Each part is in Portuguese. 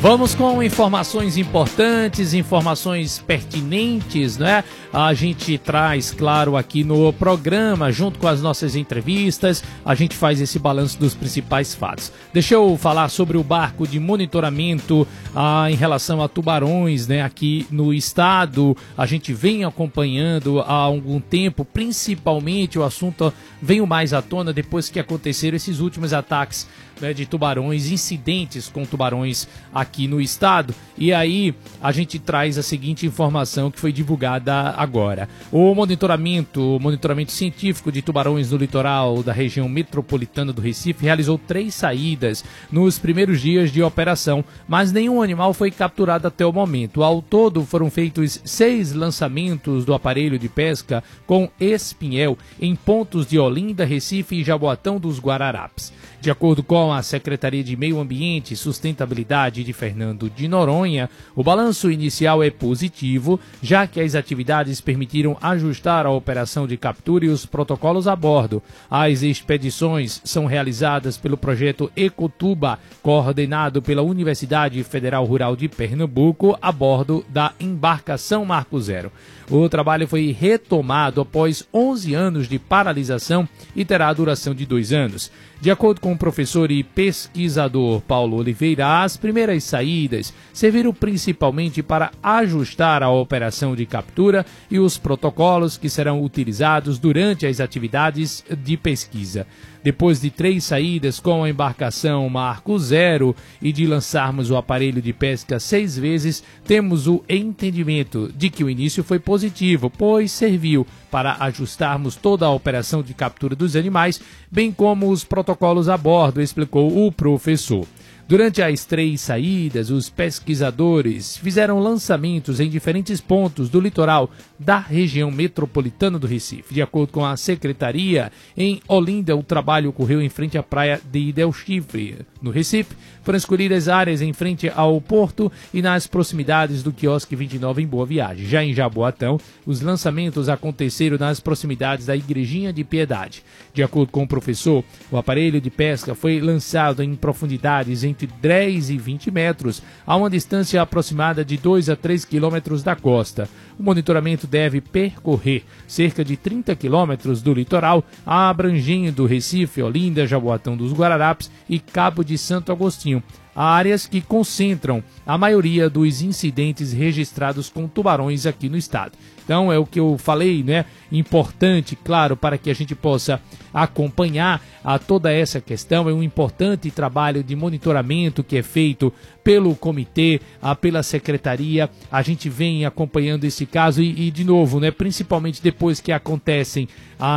Vamos com informações importantes, informações pertinentes, né? A gente traz, claro, aqui no programa, junto com as nossas entrevistas, a gente faz esse balanço dos principais fatos. Deixa eu falar sobre o barco de monitoramento em relação a tubarões, né? Aqui no estado, a gente vem acompanhando há algum tempo, principalmente o assunto veio mais à tona depois que aconteceram esses últimos ataques, né, de tubarões, incidentes com tubarões aqui no estado. E aí a gente traz a seguinte informação que foi divulgada agora. O monitoramento científico de tubarões no litoral da região metropolitana do Recife realizou 3 saídas nos primeiros dias de operação, mas nenhum animal foi capturado até o momento. Ao todo foram feitos 6 lançamentos do aparelho de pesca com espinhel em pontos de Olinda, Recife e Jaboatão dos Guararapes. De acordo com a Secretaria de Meio Ambiente e Sustentabilidade de Fernando de Noronha, o balanço inicial é positivo, já que as atividades permitiram ajustar a operação de captura e os protocolos a bordo. As expedições são realizadas pelo projeto Ecotuba, coordenado pela Universidade Federal Rural de Pernambuco, a bordo da embarcação Marco Zero. O trabalho foi retomado após 11 anos de paralisação e terá a duração de 2 anos. De acordo com o professor e pesquisador Paulo Oliveira, as primeiras saídas serviram principalmente para ajustar a operação de captura e os protocolos que serão utilizados durante as atividades de pesquisa. Depois de 3 saídas com a embarcação Marco Zero e de lançarmos o aparelho de pesca 6 vezes, temos o entendimento de que o início foi positivo, pois serviu para ajustarmos toda a operação de captura dos animais, bem como os protocolos a bordo, explicou o professor. Durante as 3 saídas, os pesquisadores fizeram lançamentos em diferentes pontos do litoral da região metropolitana do Recife. De acordo com a secretaria, em Olinda, o trabalho ocorreu em frente à praia de Del Chifre. No Recife, foram escolhidas áreas em frente ao porto e nas proximidades do quiosque 29 em Boa Viagem. Já em Jaboatão, os lançamentos aconteceram nas proximidades da Igrejinha de Piedade. De acordo com o professor, o aparelho de pesca foi lançado em profundidades entre 10 e 20 metros, a uma distância aproximada de 2 a 3 quilômetros da costa. O monitoramento deve percorrer cerca de 30 quilômetros do litoral, abrangendo Recife, Olinda, Jaboatão dos Guararapes e Cabo de Santo Agostinho, áreas que concentram a maioria dos incidentes registrados com tubarões aqui no estado. Então é o que eu falei, né? Importante, claro, para que a gente possa acompanhar toda essa questão. É um importante trabalho de monitoramento que é feito pelo comitê, pela secretaria. A gente vem acompanhando esse caso e de novo, né? Principalmente depois que aconteceram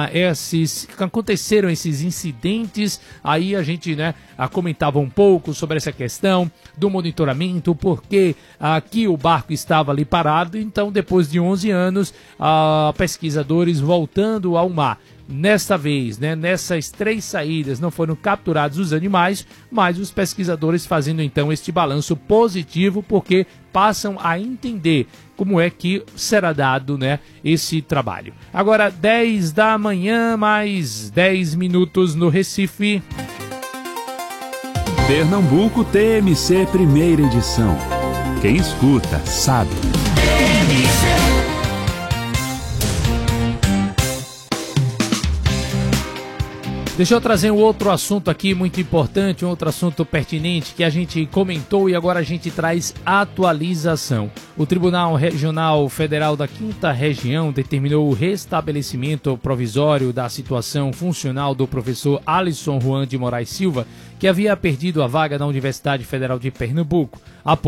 esses incidentes, aí a gente, né, comentava um pouco sobre essa questão do monitoramento, porque aqui o barco estava ali parado. Então, depois de 11 anos, pesquisadores voltando ao mar. Nesta vez, né, nessas 3 saídas não foram capturados os animais, mas os pesquisadores fazendo então este balanço positivo, porque passam a entender como é que será dado, né, esse trabalho. Agora 10 da manhã, mais 10 minutos no Recife. Pernambuco TMC primeira edição. Quem escuta sabe. Deixa eu trazer um outro assunto aqui muito importante, um outro assunto pertinente que a gente comentou e agora a gente traz atualização. O Tribunal Regional Federal da 5ª Região determinou o restabelecimento provisório da situação funcional do professor Alisson Juan de Moraes Silva, que havia perdido a vaga na Universidade Federal de Pernambuco.